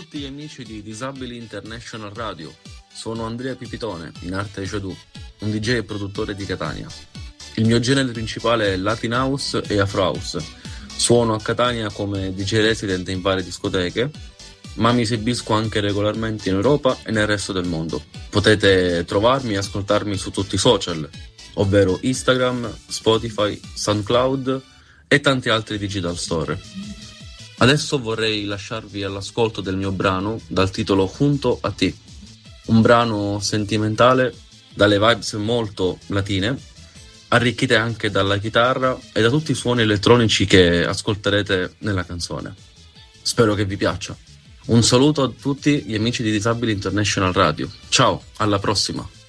tutti gli amici di Disabili International Radio. Sono Andrea Pipitone, in arte Jadù, un DJ e produttore di Catania. Il mio genere principale è Latin House e Afro House. Suono a Catania come DJ resident in varie discoteche, ma mi esibisco anche regolarmente in Europa e nel resto del mondo. Potete trovarmi e ascoltarmi su tutti i social, ovvero Instagram, Spotify, SoundCloud e tanti altri digital store. Adesso vorrei lasciarvi all'ascolto del mio brano dal titolo Junto a ti, un brano sentimentale dalle vibes molto latine, arricchite anche dalla chitarra e da tutti i suoni elettronici che ascolterete nella canzone. Spero che vi piaccia. Un saluto a tutti gli amici di Disabili International Radio. Ciao, alla prossima!